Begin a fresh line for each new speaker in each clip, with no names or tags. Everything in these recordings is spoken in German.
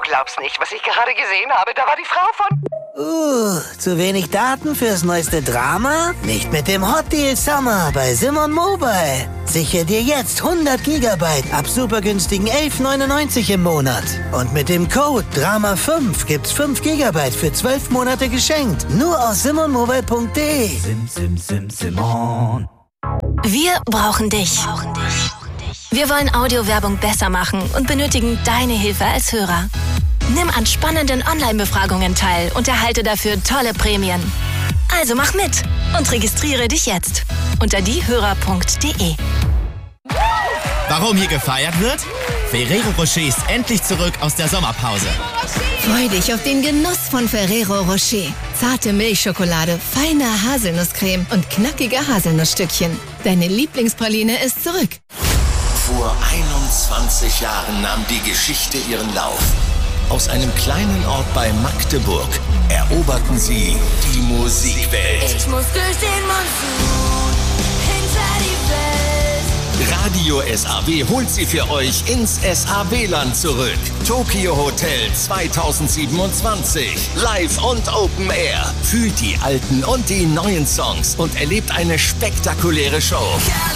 glaubst nicht, was ich gerade gesehen habe. Da war die Frau von...
Zu wenig Daten fürs neueste Drama? Nicht mit dem Hot Deal Summer bei Simon Mobile. Sichere dir jetzt 100 Gigabyte ab super günstigen 11,99 im Monat. Und mit dem Code DRAMA5 gibt's 5 Gigabyte für 12 Monate geschenkt. Nur aus simonmobile.de.
Simon.
Wir brauchen dich. Wir wollen Audiowerbung besser machen und benötigen deine Hilfe als Hörer. Nimm an spannenden Online-Befragungen teil und erhalte dafür tolle Prämien. Also mach mit und registriere dich jetzt unter diehörer.de.
Warum hier gefeiert wird? Ferrero Rocher ist endlich zurück aus der Sommerpause.
Freu dich auf den Genuss von Ferrero Rocher. Zarte Milchschokolade, feine Haselnusscreme und knackige Haselnussstückchen. Deine Lieblingspraline ist zurück.
Vor 21 Jahren nahm die Geschichte ihren Lauf. Aus einem kleinen Ort bei Magdeburg eroberten sie die Musikwelt.
Ich muss durch den Monsun hinter die Welt.
Radio SAW holt sie für euch ins SAW-Land zurück. Tokyo Hotel 2027. Live und Open Air. Fühlt die alten und die neuen Songs und erlebt eine spektakuläre Show.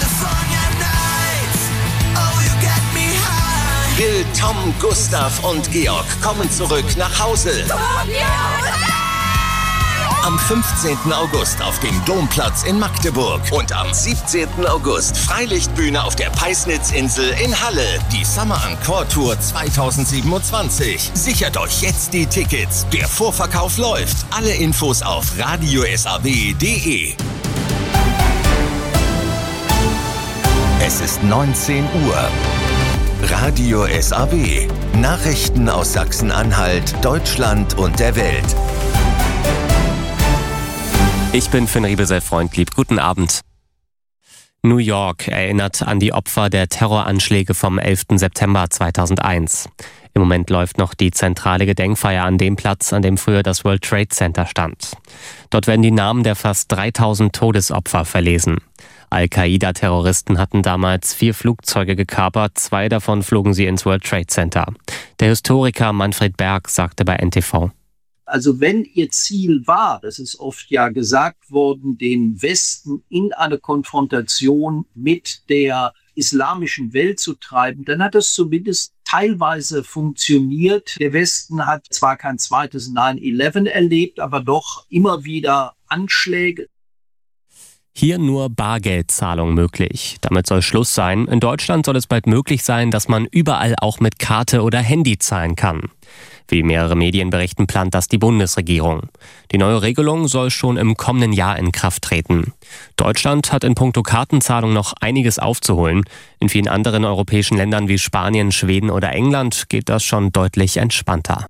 Bill, Tom, Gustav und Georg kommen zurück nach Hause. Am 15. August auf dem Domplatz in Magdeburg und am 17. August Freilichtbühne auf der Peisnitzinsel in Halle. Die Summer Encore Tour 2027. Sichert euch jetzt die Tickets. Der Vorverkauf läuft. Alle Infos auf radiosaw.de. Es ist 19 Uhr. Radio SAW. Nachrichten aus Sachsen-Anhalt, Deutschland und der Welt.
Ich bin Finn Riebesell-Freundlieb. Guten Abend. New York erinnert an die Opfer der Terroranschläge vom 11. September 2001. Im Moment läuft noch die zentrale Gedenkfeier an dem Platz, an dem früher das World Trade Center stand. Dort werden die Namen der fast 3000 Todesopfer verlesen. Al-Qaida-Terroristen hatten damals 4 Flugzeuge gekapert, 2 davon flogen sie ins World Trade Center. Der Historiker Manfred Berg sagte bei NTV:
Also wenn ihr Ziel war, das ist oft ja gesagt worden, den Westen in eine Konfrontation mit der islamischen Welt zu treiben, dann hat das zumindest teilweise funktioniert. Der Westen hat zwar kein zweites 9/11 erlebt, aber doch immer wieder Anschläge.
Hier nur Bargeldzahlung möglich. Damit soll Schluss sein. In Deutschland soll es bald möglich sein, dass man überall auch mit Karte oder Handy zahlen kann. Wie mehrere Medien berichten, plant das die Bundesregierung. Die neue Regelung soll schon im kommenden Jahr in Kraft treten. Deutschland hat in puncto Kartenzahlung noch einiges aufzuholen. In vielen anderen europäischen Ländern wie Spanien, Schweden oder England geht das schon deutlich entspannter.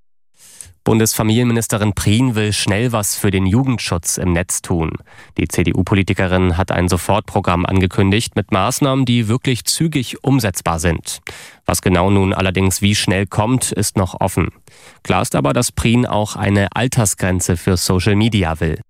Bundesfamilienministerin Prien will schnell was für den Jugendschutz im Netz tun. Die CDU-Politikerin hat ein Sofortprogramm angekündigt mit Maßnahmen, die wirklich zügig umsetzbar sind. Was genau nun allerdings wie schnell kommt, ist noch offen. Klar ist aber, dass Prien auch eine Altersgrenze für Social Media will.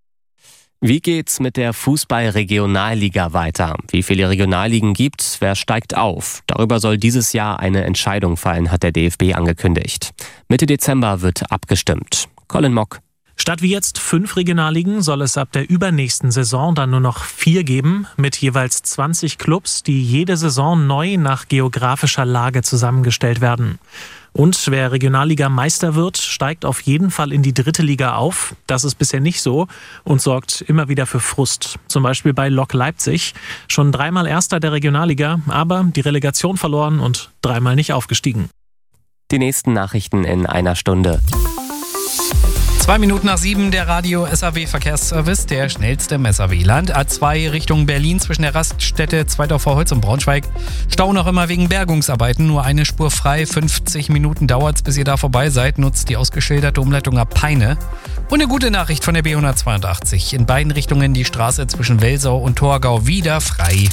Wie geht's mit der Fußball-Regionalliga weiter? Wie viele Regionalligen gibt's? Wer steigt auf? Darüber soll dieses Jahr eine Entscheidung fallen, hat der DFB angekündigt. Mitte Dezember wird abgestimmt. Colin Mock.
Statt wie jetzt 5 Regionalligen soll es ab der übernächsten Saison dann nur noch 4 geben, mit jeweils 20 Clubs, die jede Saison neu nach geografischer Lage zusammengestellt werden. Und wer Regionalliga-Meister wird, steigt auf jeden Fall in die 3. Liga auf. Das ist bisher nicht so und sorgt immer wieder für Frust. Zum Beispiel bei Lok Leipzig. Schon 3-mal Erster der Regionalliga, aber die Relegation verloren und 3-mal nicht aufgestiegen.
Die nächsten Nachrichten in einer Stunde.
2 Minuten nach 7 der Radio SAW Verkehrsservice, der schnellste im SAW-Land. A2 Richtung Berlin zwischen der Raststätte Zweidorfer Holz und Braunschweig. Stau noch immer wegen Bergungsarbeiten, nur eine Spur frei. 50 Minuten dauert es, bis ihr da vorbei seid. Nutzt die ausgeschilderte Umleitung ab Peine. Und eine gute Nachricht von der B182. In beiden Richtungen die Straße zwischen Welsau und Torgau wieder frei.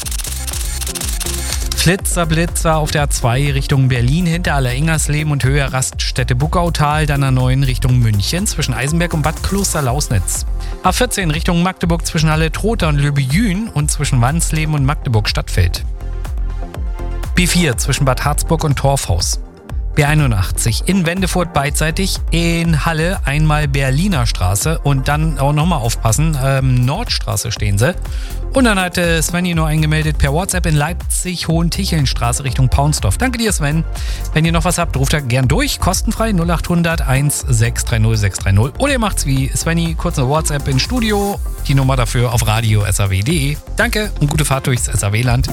Blitzer auf der A2 Richtung Berlin, hinter Allerengersleben und Höhe Raststätte Buckautal, dann A9 Richtung München zwischen Eisenberg und Bad Klosterlausnitz. A14 Richtung Magdeburg zwischen Halle-Trotha und Löbejün und zwischen Wansleben und Magdeburg-Stadtfeld. B4 zwischen Bad Harzburg und Torfhaus. B81 in Wendefurt beidseitig, in Halle einmal Berliner Straße und dann auch nochmal aufpassen, Nordstraße stehen sie. Und dann hat Svenny noch eingemeldet per WhatsApp in Leipzig Hohentichelnstraße Richtung Paunsdorf. Danke dir, Sven. Wenn ihr noch was habt, ruft da gern durch, kostenfrei 0800 1630 630 oder ihr macht's wie Svenny, kurz eine WhatsApp ins Studio, die Nummer dafür auf radio.saw.de. Danke und gute Fahrt durchs SAW-Land.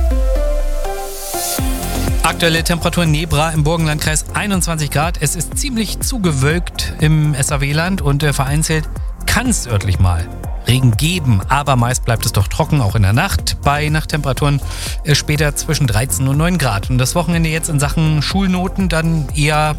Aktuelle Temperatur Nebra im Burgenlandkreis 21 Grad. Es ist ziemlich zugewölkt im SAW-Land und vereinzelt kann es örtlich mal Regen geben, aber meist bleibt es doch trocken, auch in der Nacht. Bei Nachttemperaturen später zwischen 13 und 9 Grad. Und das Wochenende jetzt in Sachen Schulnoten dann eher,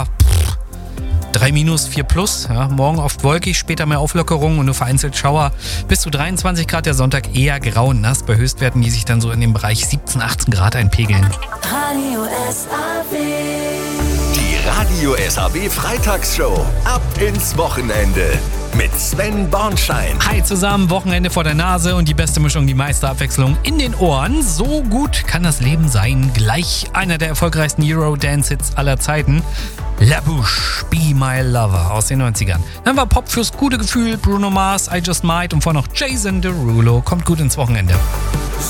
3 minus, 4 plus. Ja, morgen oft wolkig, später mehr Auflockerung und nur vereinzelt Schauer. Bis zu 23 Grad, der Sonntag eher grau und nass. Bei Höchstwerten, die sich dann so in dem Bereich 17, 18 Grad einpegeln.
Radio SAW.
Die Radio SAW Freitagsshow. Ab ins Wochenende. Mit Sven Bornschein.
Hi zusammen, Wochenende vor der Nase und die beste Mischung, die meiste Abwechslung in den Ohren. So gut kann das Leben sein. Gleich einer der erfolgreichsten Eurodance-Hits aller Zeiten. La Bouche, Be My Lover aus den 90ern. Dann war Pop fürs gute Gefühl, Bruno Mars, I Just Might und vorher noch Jason Derulo. Kommt gut ins Wochenende.